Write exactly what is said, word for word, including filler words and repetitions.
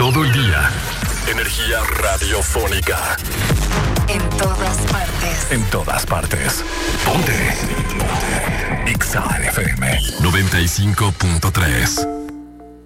Todo el día. Energía radiofónica. En todas partes. En todas partes. Ponte. Ponte. X A F M noventa y cinco punto tres.